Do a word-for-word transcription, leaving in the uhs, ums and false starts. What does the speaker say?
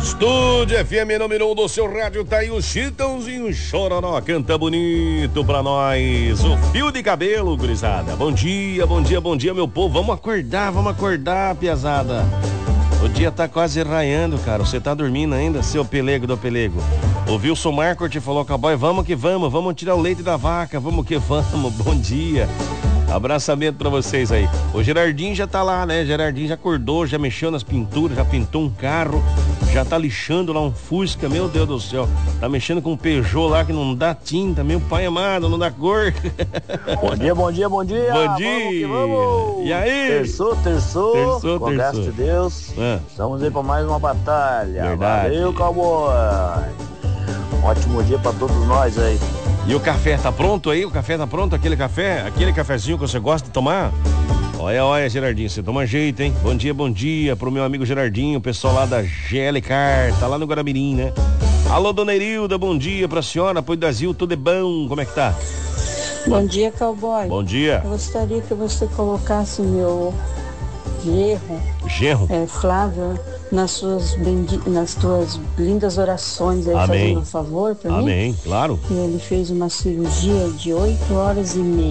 Estúdio F M número um do seu rádio, tá aí o Chitãozinho Chororó, canta bonito pra nós. O fio de cabelo, gurizada. Bom dia, bom dia, bom dia, meu povo. Vamos acordar, vamos acordar, piazada. O dia tá quase raiando, cara. Você tá dormindo ainda, seu pelego do pelego? O Wilson Marcort falou, cowboy, vamos que vamos, vamos tirar o leite da vaca, vamos que vamos. Bom dia. Abraçamento pra vocês aí. O Gerardinho já tá lá, né? Gerardinho já acordou, já mexeu nas pinturas, já pintou um carro, já tá lixando lá um Fusca, meu Deus do céu. Tá mexendo com um Peugeot lá que não dá tinta, meu pai amado, não dá cor. Bom dia, bom dia, bom dia. Bom dia. Vamos, vamos. E aí? Terçou, terçou. Terçou, Com a graça de Deus. É. Estamos aí pra mais uma batalha. Verdade. Valeu, cowboy. Ótimo dia pra todos nós aí. E o café tá pronto aí? O café tá pronto? Aquele café? Aquele cafezinho que você gosta de tomar? Olha, olha, Gerardinho, você toma jeito, hein? Bom dia, bom dia pro meu amigo Gerardinho, o pessoal lá da G L Car, tá lá no Guaramirim, né? Alô, dona Erilda, bom dia pra senhora, apoio da Zil, tudo é bom? Como é que tá? Bom dia, cowboy. Bom dia. Eu gostaria que você colocasse meu gerro, Gerro? é, Flávio, nas suas, bendi... nas tuas lindas orações aí, Amém. fazendo um favor pra mim. Amém, claro. Ele fez uma cirurgia de oito horas e meia.